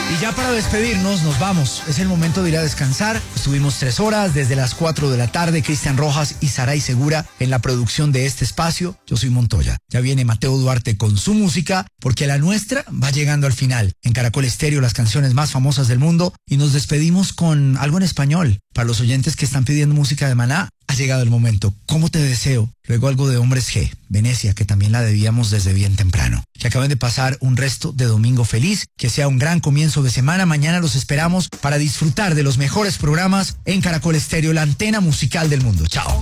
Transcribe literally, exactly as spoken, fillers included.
Y ya para despedirnos, nos vamos. Es el momento de ir a descansar. Estuvimos tres horas desde las cuatro de la tarde. Cristian Rojas y Saray Segura en la producción de este espacio. Yo soy Montoya. Ya viene Mateo Duarte con su música, porque la nuestra va llegando al final. En Caracol Estéreo, las canciones más famosas del mundo. Y nos despedimos con algo en español. Para los oyentes que están pidiendo música de Maná, ha llegado el momento. ¿Cómo te deseo? Luego algo de Hombres G, Venecia, que también la debíamos desde bien temprano. Que acaben de pasar un resto de domingo feliz, que sea un gran comienzo de semana. Mañana los esperamos para disfrutar de los mejores programas en Caracol Estéreo, la antena musical del mundo. Chao.